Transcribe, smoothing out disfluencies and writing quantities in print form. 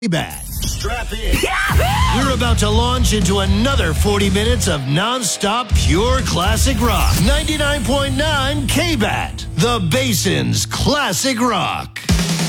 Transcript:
K-Bat. Strap in. We're about to launch into another 40 minutes of non-stop pure classic rock. 99.9 K-Bat, the Basin's classic rock.